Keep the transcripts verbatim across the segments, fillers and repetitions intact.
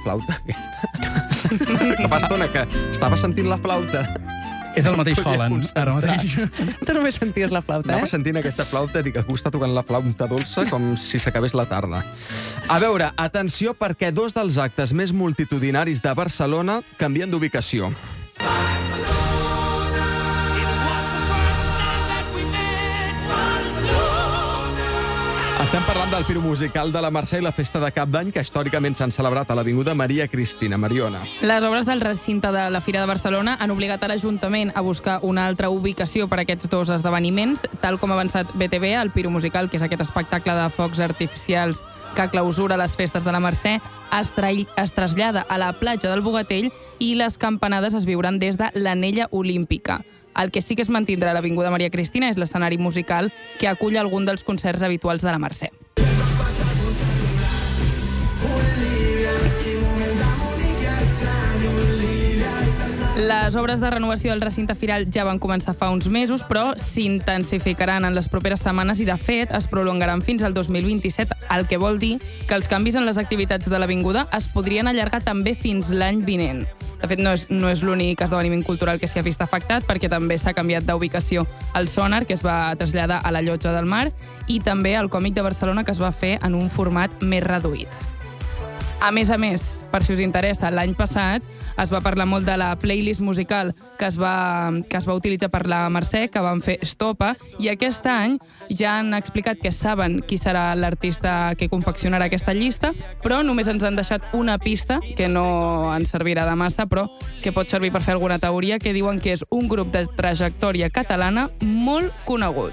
flauta aquesta? Fa estona que estava sentint la flauta. És el mateix Holland, ara mateix. Tu només senties la flauta, Anava eh? sentint aquesta flauta i dic, algú està tocant la flauta dolça com si s'acabés la tarda. A veure, atenció, perquè dos dels actes més multitudinaris de Barcelona canvien d'ubicació. Estem parlant del Piro Musical de la Mercè i la Festa de Cap d'Any, que històricament s'han celebrat a l'Avinguda Maria Cristina. Mariona. Les obres del recinte de la Fira de Barcelona han obligat a l'Ajuntament a buscar una altra ubicació per a aquests dos esdeveniments, tal com ha avançat B T V, el Piro Musical, que és aquest espectacle de focs artificials que clausura les festes de la Mercè, es, es trasllada a la platja del Bogatell i les campanades es viuran des de l'Anella Olímpica. El que sí que es mantindrà a l'Avinguda Maria Cristina és l'escenari musical que acull algun dels concerts habituals de la Mercè. Les obres de renovació del recinte firal ja van començar fa uns mesos, però s'intensificaran en les properes setmanes i, de fet, es prolongaran fins al dos mil vint-i-set, el que vol dir que els canvis en les activitats de l'Avinguda es podrien allargar també fins l'any vinent. De fet, no és, no és l'únic esdeveniment cultural que s'hi ha vist afectat, perquè també s'ha canviat d'ubicació el Sonar, que es va traslladar a la Llotja del Mar, i també el Còmic de Barcelona, que es va fer en un format més reduït. A més a més, per si us interessa, l'any passat es va parlar molt de la playlist musical que es va, que es va utilitzar per la Mercè, que van fer Estopa, i aquest any ja han explicat que saben qui serà l'artista que confeccionarà aquesta llista, però només ens han deixat una pista, que no ens servirà de massa, però que pot servir per fer alguna teoria, que diuen que és un grup de trajectòria catalana molt conegut.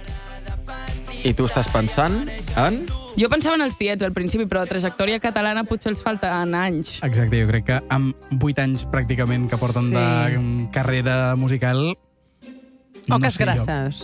I tu estàs pensant en... Jo pensava en els tiets al principi, però la trajectòria catalana potser els falten anys. Exacte, jo crec que amb vuit anys pràcticament que porten Sí. de carrera musical... Poques no sé jo. grasses.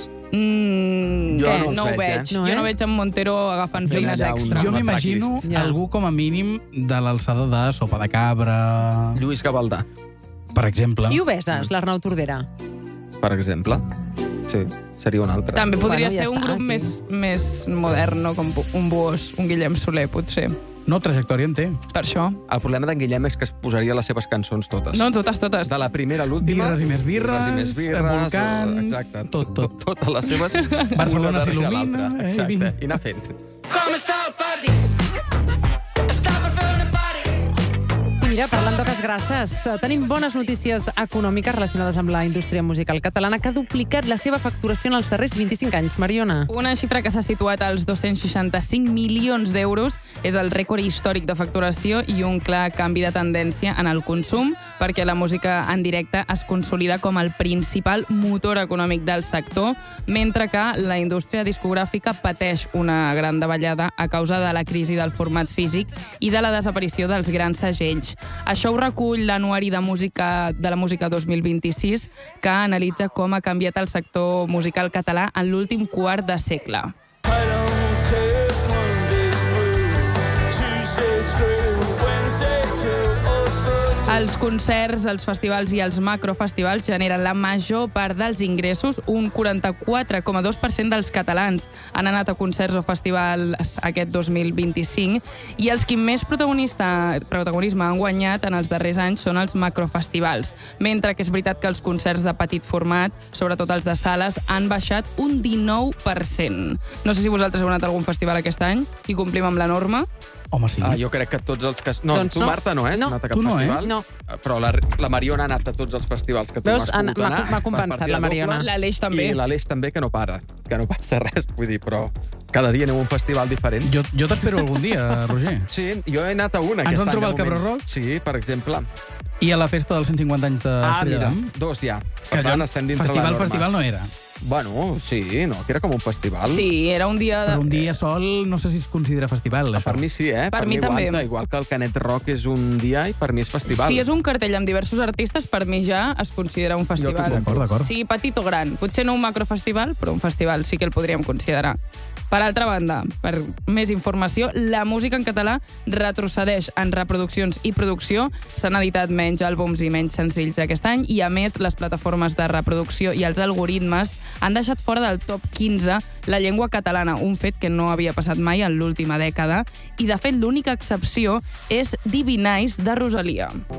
Mm, Jo què? no els No ho veig, veig. eh? No, Jo eh? no veig en Montero agafant Fent feines allà un- extra. Jo la m'imagino tracklist. Ja. algú com a mínim de l'alçada de Sopa de Cabra, Lluís Gavaldà, per exemple. I ho beses, l'Arnau Tordera? per exemple. Sí, seria un altre. També podria Bueno, ja ser un està, grup aquí. més, més modern, no? Com un Buós, un Guillem Soler, potser. No, trajectòria en té. Per això. El problema d'en Guillem és que es posaria les seves cançons totes. No, totes, totes. De la primera a l'última... Birres i més birres, birres i més birres, volcans, exacte. tot, tot. Totes les seves... Barcelona una darrere s'il·lumina, l'altra. eh, Exacte, vinga. i anar fent. Com està el pati? Està per fer una party. I mira, parlant d'oques grasses, eh, tenim bones notícies econòmiques relacionades amb la indústria musical catalana, que ha duplicat la seva facturació en els darrers vint-i-cinc anys. Mariona. Una xifra que s'ha situat als dos-cents seixanta-cinc milions d'euros és el rècord històric de facturació i un clar canvi de tendència en el consum, perquè la música en directe es consolida com el principal motor econòmic del sector, mentre que la indústria discogràfica pateix una gran davallada a causa de la crisi del format físic i de la desaparició dels grans segells. Això ho recull l'Anuari de música de la música dos mil vint-i-sis, que analitza com ha canviat el sector musical català en l'últim quart de segle. I don't care Monday's through, Tuesday's screw, Wednesday till all Thursday. Els concerts, els festivals i els macrofestivals generen la major part dels ingressos. Un quaranta-quatre coma dos per cent dels catalans han anat a concerts o festivals aquest dos mil vint-i-cinc i els que més protagonista, protagonisme han guanyat en els darrers anys són els macrofestivals, mentre que és veritat que els concerts de petit format, sobretot els de sales, han baixat un dinou per cent. No sé si vosaltres heu anat a algun festival aquest any i complim amb la norma. Home, sí. Ah, jo crec que tots els... Que... No, Doncs tu, no. Marta, no, eh? No. Has anat a cap Tu no, eh? festival? No. Però la, la Mariona ha anat a tots els festivals que tu Veus, no has Anna, pogut m'ha- anar. m'ha per compensat partida la Mariona. doble. L'Aleix també. I l'Aleix també, que no para. Que no passa res, vull dir, però cada dia anem a un festival diferent. Jo, jo t'espero algun dia, Roger. Sí, jo he anat a una Ens aquest vam any. trobar de al Cabró moment. Rock? Sí, per exemple. I a la festa dels cent cinquanta anys Ah, d'Estrella mira, d'Am. dos ja. Que Per tant, allò, estem dintre festival, la norma. festival no era. Bueno, sí, no, que era com un festival. Sí, era un dia... De... Però un dia sol no sé si es considera festival, això. Per mi sí, eh? Per mi també. aguanta, igual que el Canet Rock és un dia i per mi és festival. Si és un cartell amb diversos artistes, per mi ja es considera un festival. Jo t'ho D'acord, d'acord. Sigui petit o gran. Potser no un macrofestival, però un festival sí que el podríem considerar. Per altra banda, per més informació, la música en català retrocedeix en reproduccions i producció. S'han editat menys àlbums i menys senzills aquest any i, a més, les plataformes de reproducció i els algoritmes han deixat fora del top quinze la llengua catalana, un fet que no havia passat mai en l'última dècada. I, de fet, l'única excepció és Divi Nice de Rosalia.